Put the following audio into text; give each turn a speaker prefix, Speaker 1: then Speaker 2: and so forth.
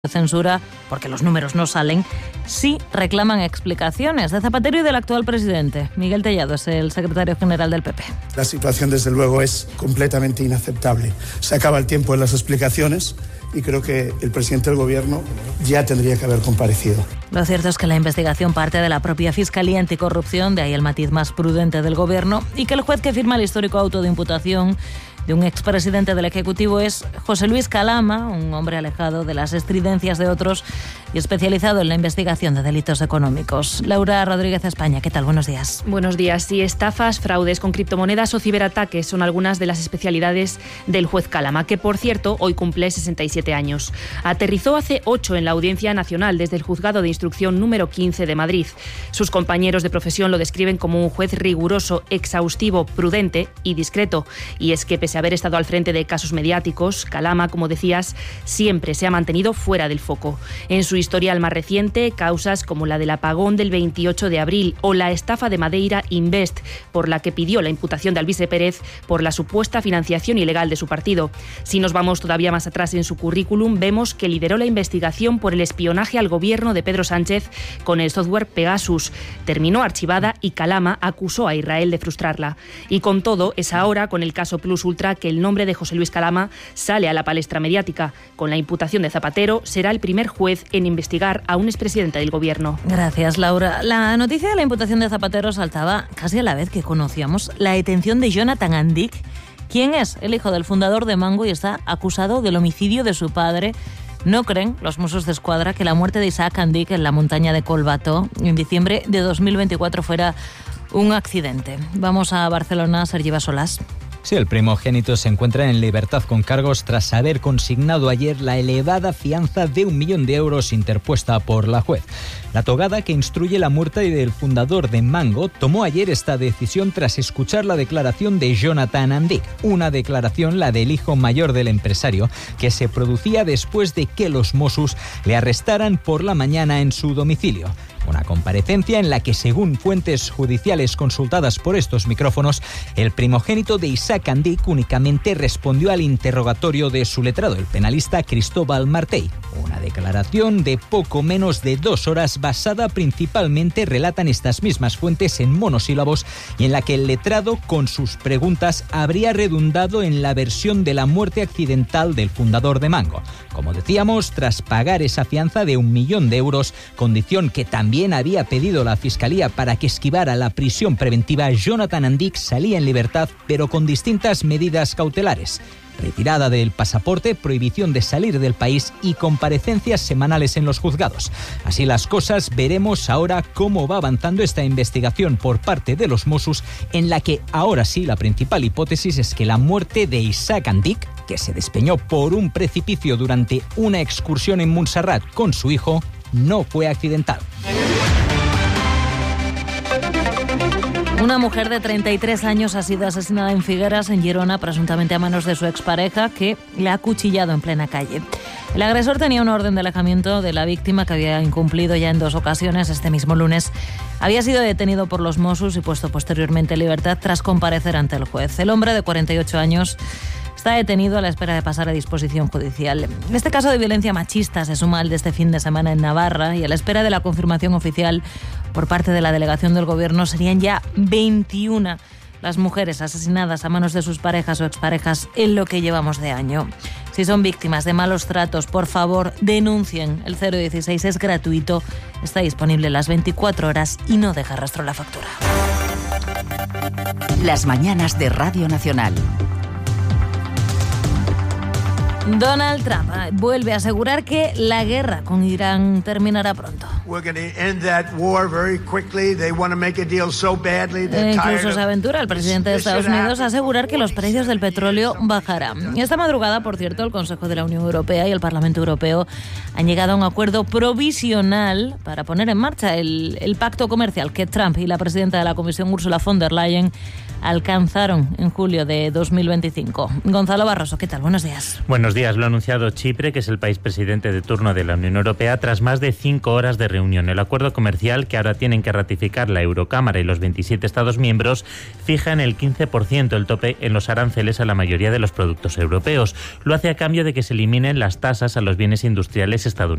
Speaker 1: censura, porque los números no salen, sí reclaman explicaciones de Zapatero y del actual presidente. Miguel Tellado es el secretario general del PP.
Speaker 2: La situación, desde luego, es completamente inaceptable. Se acaba el tiempo en las explicaciones y creo que el presidente del Gobierno ya tendría que haber comparecido.
Speaker 1: Lo cierto es que la investigación parte de la propia Fiscalía Anticorrupción, de ahí el matiz más prudente del Gobierno, y que el juez que firma el histórico auto de imputación de un expresidente del Ejecutivo es José Luis Calama, un hombre alejado de las estridencias de otros y especializado en la investigación de delitos económicos. Laura Rodríguez, España, ¿qué tal? Buenos días.
Speaker 3: Buenos días. Sí, estafas, fraudes con criptomonedas o ciberataques son algunas de las especialidades del juez Calama, que, por cierto, hoy cumple 67 años. Aterrizó hace 8 en la Audiencia Nacional desde el Juzgado de Instrucción número 15 de Madrid. Sus compañeros de profesión lo describen como un juez riguroso, exhaustivo, prudente y discreto. Y es que, pese a haber estado al frente de casos mediáticos, Calama, como decías, siempre se ha mantenido fuera del foco. En su historial más reciente, causas como la del apagón del 28 de abril o la estafa de Madeira Invest, por la que pidió la imputación de Alvise Pérez por la supuesta financiación ilegal de su partido. Si nos vamos todavía más atrás en su currículum, vemos que lideró la investigación por el espionaje al gobierno de Pedro Sánchez con el software Pegasus. Terminó archivada y Calama acusó a Israel de frustrarla. Y con todo, es ahora, con el caso Plus Ultra, que el nombre de José Luis Calama sale a la palestra mediática. Con la imputación de Zapatero, será el primer juez en investigar a un expresidente del Gobierno.
Speaker 1: Gracias, Laura. La noticia de la imputación de Zapatero saltaba casi a la vez que conocíamos la detención de Jonathan Andik, quien es el hijo del fundador de Mango y está acusado del homicidio de su padre. No creen los Mossos d'Esquadra que la muerte de Isaac Andik en la montaña de Collbató en diciembre de 2024 fuera un accidente. Vamos a Barcelona, Sergi Bassolas.
Speaker 4: Sí, el primogénito se encuentra en libertad con cargos tras haber consignado ayer la elevada fianza de 1 millón de euros interpuesta por la juez. La togada que instruye la muerte del fundador de Mango tomó ayer esta decisión tras escuchar la declaración de Jonathan Andik, una declaración, la del hijo mayor del empresario, que se producía después de que los Mossos le arrestaran por la mañana en su domicilio. Una comparecencia en la que, según fuentes judiciales consultadas por estos micrófonos, el primogénito de Isaac Andik únicamente respondió al interrogatorio de su letrado, el penalista Cristóbal Martell. Una declaración de poco menos de 2 horas basada principalmente, relatan estas mismas fuentes, en monosílabos y en la que el letrado, con sus preguntas, habría redundado en la versión de la muerte accidental del fundador de Mango. Como decíamos, tras pagar esa fianza de 1 millón de euros, condición que también había pedido la Fiscalía para que esquivara la prisión preventiva, Jonathan Andik salía en libertad, pero con distintas medidas cautelares: retirada del pasaporte, prohibición de salir del país y comparecencias semanales en los juzgados. Así las cosas, veremos ahora cómo va avanzando esta investigación por parte de los Mossos, en la que ahora sí la principal hipótesis es que la muerte de Isaac Andik, que se despeñó por un precipicio durante una excursión en Montserrat con su hijo, no fue accidental.
Speaker 1: Una mujer de 33 años ha sido asesinada en Figueras, en Girona, presuntamente a manos de su expareja, que le ha acuchillado en plena calle. El agresor tenía una orden de alejamiento de la víctima que había incumplido ya en 2 ocasiones. Este mismo lunes había sido detenido por los Mossos y puesto posteriormente en libertad tras comparecer ante el juez. El hombre, de 48 años, está detenido a la espera de pasar a disposición judicial. Este caso de violencia machista se suma al de este fin de semana en Navarra, y a la espera de la confirmación oficial por parte de la delegación del Gobierno serían ya 21 las mujeres asesinadas a manos de sus parejas o exparejas en lo que llevamos de año. Si son víctimas de malos tratos, por favor, denuncien. El 016 es gratuito, está disponible las 24 horas y no deja rastro la factura.
Speaker 5: Las mañanas de Radio Nacional.
Speaker 1: Donald Trump vuelve a asegurar que la guerra con Irán terminará pronto. Incluso se aventura el presidente de Estados Unidos a asegurar que los precios del petróleo bajarán. Esta madrugada, por cierto, el Consejo de la Unión Europea y el Parlamento Europeo han llegado a un acuerdo provisional para poner en marcha el pacto comercial que Trump y la presidenta de la Comisión, Ursula von der Leyen, alcanzaron en julio de 2025. Gonzalo Barroso, ¿qué tal? Buenos días.
Speaker 6: Buenos Buenos días. Lo ha anunciado Chipre, que es el país presidente de turno de la Unión Europea, tras más de 5 horas de reunión. El acuerdo comercial, que ahora tienen que ratificar la Eurocámara y los 27 Estados miembros, fija en el 15% el tope en los aranceles a la mayoría de los productos europeos. Lo hace a cambio de que se eliminen las tasas a los bienes industriales estadounidenses.